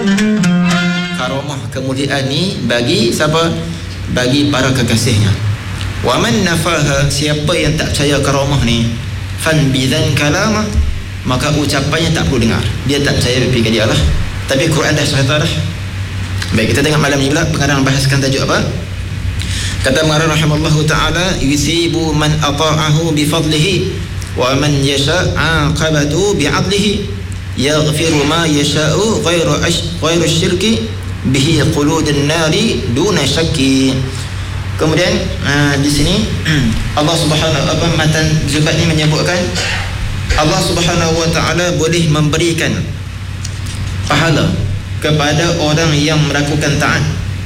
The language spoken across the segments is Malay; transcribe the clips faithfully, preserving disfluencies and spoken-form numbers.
Karamah kemuliaan ni bagi siapa? Bagi para kekasihnya. Wa man nafaha, siapa yang tak percaya karamah ni, fan bidzan kalamah, maka ucapannya tak perlu dengar. Dia tak percaya fikir dia lah. Tapi Quran dah cerita dah. Baik, kita tengok malam ni pula pengarang bahaskan tajuk apa? Kata pengarang rahimallahu ta'ala, yusibu man ata'ahu bifadlihi wa man yasha' aqabatu bi'adlihi yaghfiru ma yasha'u ghairu ash ghairu syirki bihi quludun nari duna syakki. Kemudian uh, di sini Allah Subhanahu apa matan Zubat ni menyebutkan Allah Subhanahu wa ta'ala boleh memberikan pahala kepada orang yang melakukan taat.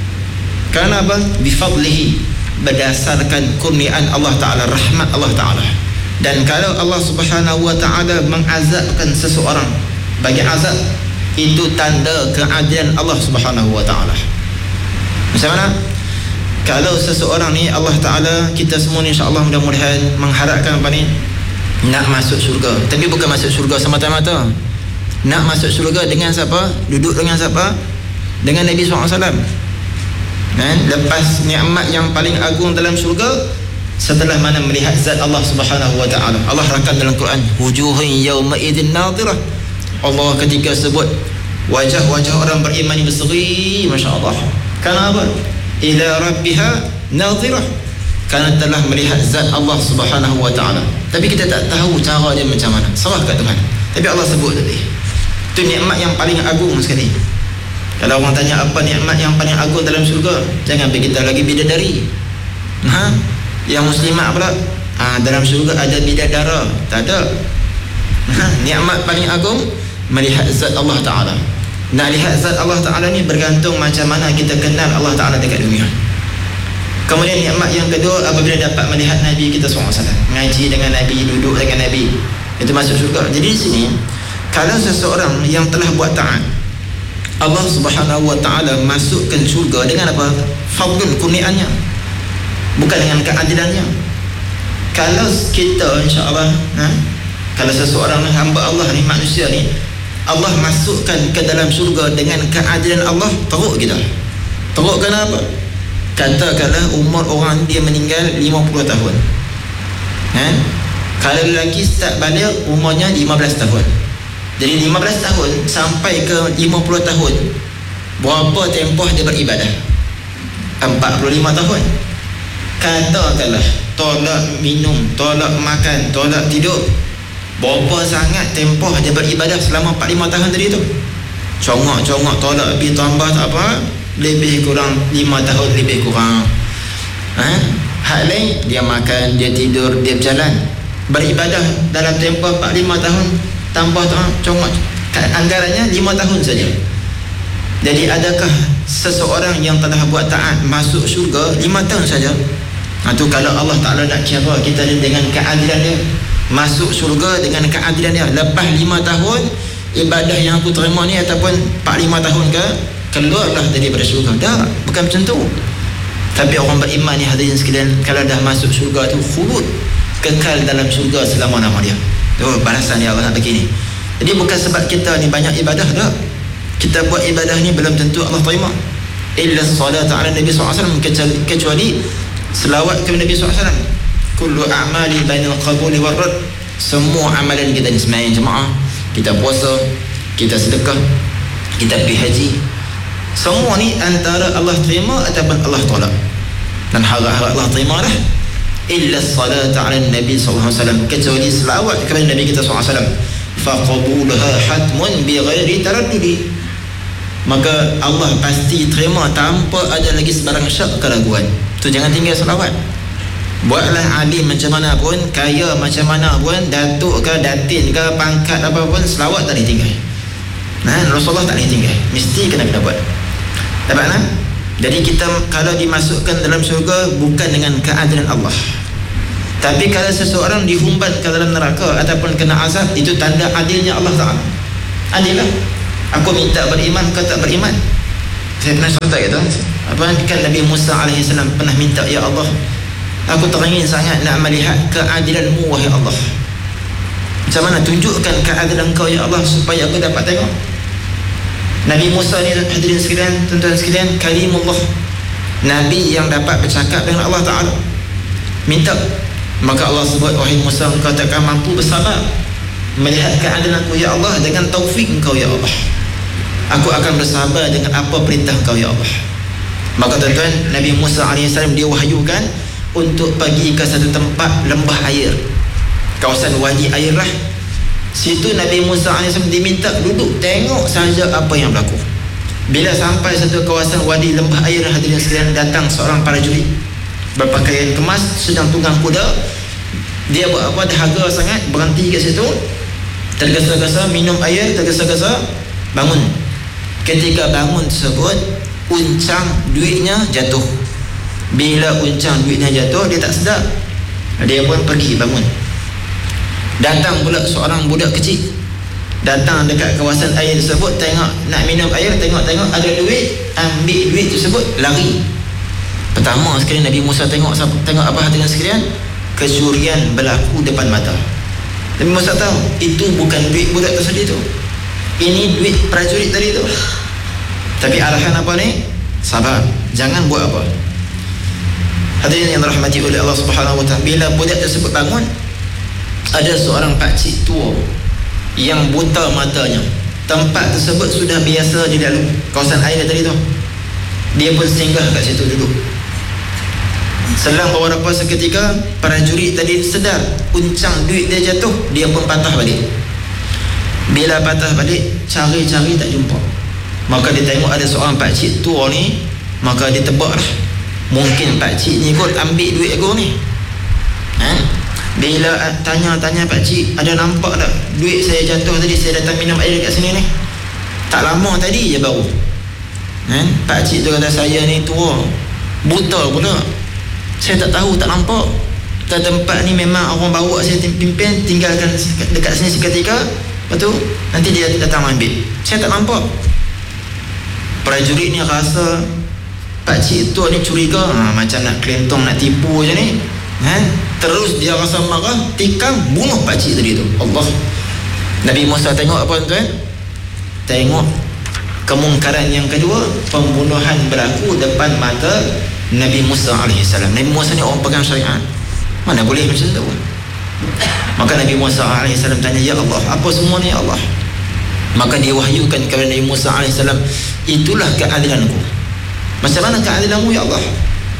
Kerana apa? Bifadlihi, berdasarkan kurniaan Allah Ta'ala, rahmat Allah Ta'ala. Dan kalau Allah Subhanahu wa ta'ala mengazabkan seseorang bagi azab, itu tanda keadilan Allah Subhanahu wa ta'ala. Macam mana? Kalau seseorang ni Allah Ta'ala, kita semua ni insya-Allah mudah-mudahan mengharapkan apa ni? Nak masuk syurga. Tapi bukan masuk syurga semata-mata. Nak masuk syurga dengan siapa? Duduk dengan siapa? Dengan Nabi sallallahu alaihi wasallam. Dan lepas nikmat yang paling agung dalam syurga, setelah mana melihat zat Allah Subhanahu wa ta'ala. Allah rakam dalam Quran, wujuhun yawma idzin nadhirah. Allah ketika sebut wajah-wajah orang beriman ini berseri, masya-Allah. Kenapa? Ila rabbiha nadhirah. Kerana telah melihat zat Allah Subhanahu wa ta'ala. Tapi kita tak tahu cara dia macam mana. Serah kat Tuhan. Tapi Allah sebut tadi. Itu nikmat yang paling agung sekali. Kalau orang tanya apa nikmat yang paling agung dalam syurga, jangan pergi kita lagi bidadari. Ha? Yang muslimat pula, ha, dalam syurga ada bidadara. Tak ada. Ha? Nikmat paling agung melihat zat Allah Ta'ala. Nak lihat zat Allah Ta'ala ni bergantung macam mana kita kenal Allah Ta'ala dekat dunia. Kemudian nikmat yang kedua, apabila dapat melihat Nabi kita sallallahu alaihi wasallam, ngaji dengan Nabi, duduk dengan Nabi, itu masuk syurga. Jadi di sini, kalau seseorang yang telah buat taat, Allah Subhanahu wa ta'ala masukkan syurga dengan apa? Fadlun, kurniannya, bukan dengan keadilannya. Kalau kita insya-Allah, ha? Kalau seseorang hamba Allah ni, manusia ni, Allah masukkan ke dalam syurga dengan keadilan Allah, teruk kita. Teruk kenapa? Katakanlah umur orang dia meninggal lima puluh tahun. Ha? Kalau lelaki start balik umurnya lima belas tahun. Jadi lima belas tahun sampai ke lima puluh tahun, berapa tempoh dia beribadah? empat puluh lima tahun. Katakanlah tolak minum, tolak makan, tolak tidur, berapa sangat tempoh dia beribadah selama empat puluh lima tahun tadi tu? Congok-congok tolak lebih tambah tak apa, lebih kurang lima tahun lebih kurang. Ha? Hal lain, dia makan, dia tidur, dia berjalan, beribadah dalam tempoh empat puluh lima tahun, tambah congok, anggarannya lima tahun saja. Jadi adakah seseorang yang telah buat taat masuk syurga lima tahun saja? Ha, tu kalau Allah Ta'ala nak kira kita dengan keadilan dia, masuk syurga dengan keadilan dia. Lepas lima tahun ibadah yang aku terima ni, ataupun empat puluh lima tahun ke, keluarlah daripada syurga. Dah, bukan macam tu. Tapi orang beriman ni hadirin sekalian, kalau dah masuk syurga tu khulud, kekal dalam syurga selama-lama dia. Tu balasan yang Allah nak bagi ni. Jadi bukan sebab kita ni banyak ibadah, dah. Kita buat ibadah ni belum tentu Allah terima. Illa salatu ala Nabi sallallahu alaihi wasallam, kecuali selawat kepada Nabi sallallahu alaihi wasallam. Kullu a'mali bainal qabuli wal rad. Semua amalan kita ni, sembahyang jemaah, kita puasa, kita sedekah, kita pergi haji, semua ni antara Allah terima ataupun Allah tolak. Dan harap-harap Allah terima dah. Illa salatu ala Nabi sallallahu alaihi wasallam, kecuali selawat kepada Nabi kita sallallahu alaihi wasallam, faqabulaha hatmun bighairi taraddudi, maka Allah pasti terima tanpa ada lagi sebarang syak keraguan. Tu jangan tinggal selawat. Buatlah alim macam mana pun, kaya macam mana pun, datuk ke, datin ke, pangkat apa pun, selawat tak ditinggal. Nah, Rasulullah tak ditinggal, mesti kena kena buat. Dapat tak? Jadi kita kalau dimasukkan dalam syurga bukan dengan keadilan Allah. Tapi kalau seseorang dihumbat ke dalam neraka ataupun kena azab, itu tanda adilnya Allah Ta'ala. Adil lah. Aku minta beriman, kau tak beriman. Saya pernah cerita kata, apa kan Nabi Musa alaihi salam pernah minta, ya Allah, aku teringin sangat nak melihat keadilanmu wahai Allah. Macam mana tunjukkan keadilan kau ya Allah supaya aku dapat tengok. Nabi Musa ni hadirin sekalian, tuan-tuan sekalian, kalimullah, Nabi yang dapat bercakap dengan Allah Ta'ala. Minta, maka Allah sebut, wahai Musa, engkau takkan mampu bersabar melihat keadilanku ya Allah, dengan taufik engkau ya Allah, aku akan bersabar dengan apa perintah engkau ya Allah. Maka tuan-tuan, Nabi Musa alaihissalam dia wahyukan untuk pergi ke satu tempat lembah air, kawasan wadi air lah. Situ Nabi Musa alaihissalam diminta duduk tengok sahaja apa yang berlaku. Bila sampai satu kawasan wadi lembah air, hadirin sekalian, datang seorang prajurit berpakaian kemas, sedang tunggang kuda. Dia buat apa, dahaga sangat, berhenti kat situ, tergesa-gesa minum air, tergesa-gesa bangun. Ketika bangun tersebut, uncang duitnya jatuh. Bila uncang duitnya jatuh, dia tak sedar, dia pun pergi bangun. Datang pula seorang budak kecil, datang dekat kawasan air tersebut, tengok nak minum air, tengok-tengok ada duit, ambil duit tersebut, lari. Pertama sekali Nabi Musa tengok, tengok apa hadirin sekalian? Kecurian berlaku depan mata. Nabi Musa tahu itu bukan duit budak tadi tu, ini duit prajurit tadi tu. Tapi arahan apa ni? Sabar, jangan buat apa. Hadirin yang dirahmati oleh Allah Subhanahu wa taala, bila budak tersebut bangun, ada seorang pakcik tua yang buta matanya. Tempat tersebut sudah biasa di dalam kawasan air tadi tu. Dia pun singgah kat situ duduk. Selang beberapa seketika, prajurit tadi sedar uncang duit dia jatuh, dia pun patah balik. Bila patah balik, cari-cari tak jumpa. Maka dia tengok ada seorang pakcik tua ni, maka dia tebak lah, mungkin pakcik ni kot ambil duit aku ni. Ha? Bila tanya-tanya pakcik, ada nampak tak duit saya jatuh tadi, saya datang minum air kat sini ni, tak lama tadi je baru. Ha? Pakcik tu kata, saya ni tua, buta pula, saya tak tahu, tak nampak. Ke tempat ni memang orang bawa saya pimpin, tinggalkan dekat sini seketika, lepas tu nanti dia datang ambil, saya tak nampak. Prajurit ni rasa pakcik tu ni curiga, ha, macam nak kelentong, nak tipu je ni. Ha? Terus dia rasa marah, tikam, bunuh pakcik tadi tu. Allah. Nabi Musa tengok apa tuan? Tengok kemungkaran yang kedua, pembunuhan berlaku depan mata Nabi Musa alaihissalam. Nabi Musa ni orang pegang syariat, mana boleh macam tu. Maka Nabi Musa alaihissalam tanya, ya Allah, apa semua ni ya Allah? Maka dia wahyukan kepada Nabi Musa alaihissalam, itulah keadilanku. Macam mana keadilanmu ya Allah?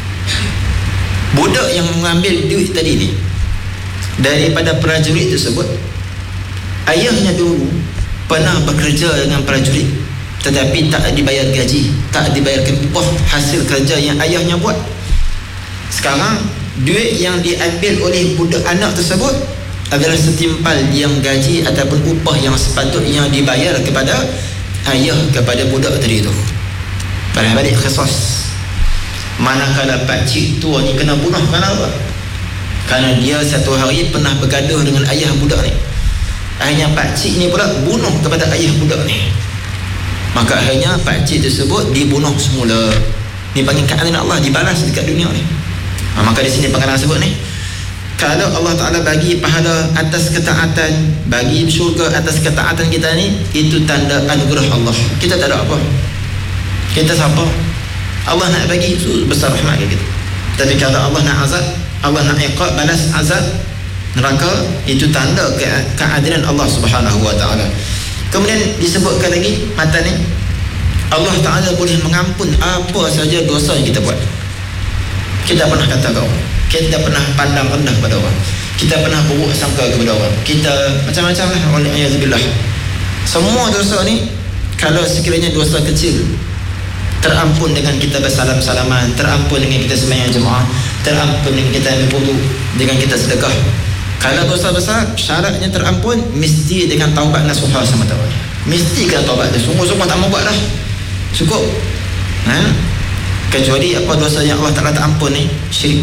Budak yang mengambil duit tadi ni, daripada prajurit tersebut, ayahnya dulu pernah bekerja dengan prajurit, tetapi tak dibayar gaji, tak dibayarkan upah hasil kerja yang ayahnya buat. Sekarang duit yang diambil oleh budak anak tersebut adalah setimpal yang gaji ataupun upah yang sepatutnya dibayar kepada ayah kepada budak tadi itu. Pada balik khasas, manakala pakcik tua ni kena bunuh kerana apa? Kerana dia satu hari pernah bergaduh dengan ayah budak ni. Akhirnya pakcik ni pula bunuh kepada ayah budak ni. Maka akhirnya pakcik tersebut dibunuh semula. Ni panggil keadilan Allah, dibalas dekat dunia ni. Ha, maka di sini pengarang sebut ni, kalau Allah Ta'ala bagi pahala atas ketaatan, bagi syurga atas ketaatan kita ni, itu tanda anugerah Allah. Kita tak ada apa, kita siapa? Allah nak bagi, itu besar rahmat kita. Tapi kalau Allah nak azab, Allah nak iqab, balas azab neraka, itu tanda ke- keadilan Allah Subhanahu wa Ta'ala. Kemudian disebutkan lagi mata ni, Allah Ta'ala boleh mengampun apa saja dosa yang kita buat. Kita pernah kata kau, kita pernah pandang rendah pada orang, kita pernah buruk sangka kepada orang, kita macam-macam lah, wa'alaikumsalam. Semua dosa ni, kalau sekiranya dosa kecil, terampun dengan kita bersalam-salaman, terampun dengan kita sembahyang jemaah, terampun dengan kita ambil wudu, dengan kita sedekah. Kalau dosa besar, syaratnya terampun mesti dengan taubat nasuha semata. Mesti kena taubat, sungguh-sungguh tak mau buat dah, cukup. Ha? Kecuali apa dosa yang Allah Ta'ala tak ampun ni, syirik.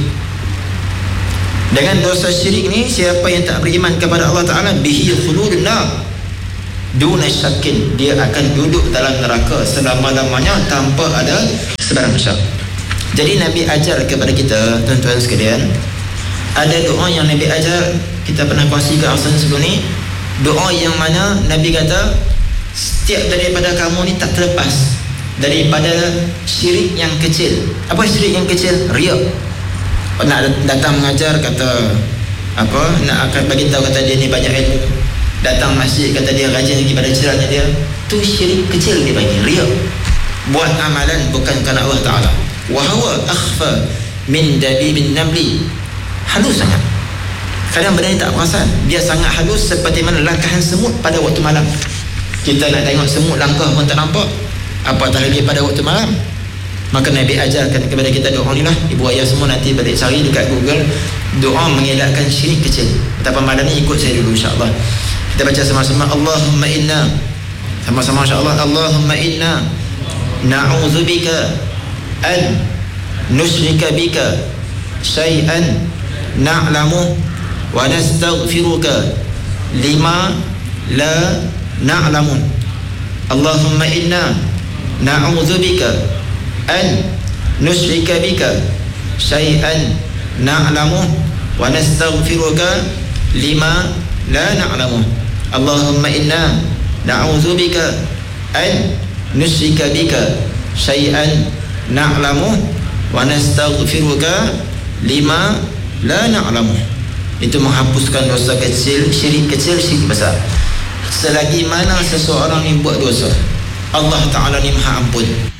Dengan dosa syirik ni, siapa yang tak beriman kepada Allah Ta'ala, bihi khuludun nar duna syakin, dia akan duduk dalam neraka selama-lamanya tanpa ada sebarang syak. Jadi Nabi ajar kepada kita, tuan-tuan sekalian, ada doa yang Nabi ajar, kita pernah kongsi ke asal sebelum ni. Doa yang mana Nabi kata, setiap daripada kamu ni tak terlepas daripada syirik yang kecil. Apa syirik yang kecil? Riya. Nak datang mengajar kata apa, nak akan bagi tahu kata dia ni banyak ilmu, datang masjid kata dia rajin lagi pada ceramah dia, tu syirik kecil dia bagi, riya. Buat amalan bukan kerana Allah Ta'ala. Wa huwa akhfa min dabibin namli. Halus sangat. Kadang benda ni tak perasan, dia sangat halus seperti mana langkahan semut pada waktu malam. Kita nak tengok semut langkah pun tak nampak, apatah lagi pada waktu malam. Maka Nabi ajarkan kepada kita doa ni lah. Ibu ayah semua nanti balik cari dekat Google doa mengelakkan syirik kecil. Betapa malam ni ikut saya dulu insyaAllah. Kita baca sama-sama. Allahumma inna, sama-sama insyaAllah. Allahumma inna na'udzubika an nusyrika bika syai'an na'lamu wa nastaghfiruka lima la na'lamu. Allahumma inna na'udzubika an nusyrika bika syai'an na'lamu wa nastaghfiruka lima la na'lamu. Allahumma inna na'udzubika an nusyrika bika syai'an na'lamu wa nastaghfiruka lima la na'lamu. Itu menghapuskan dosa kecil, syirik kecil, syirik besar. Selagi mana seseorang ni buat dosa, Allah Ta'ala ni maha ampun.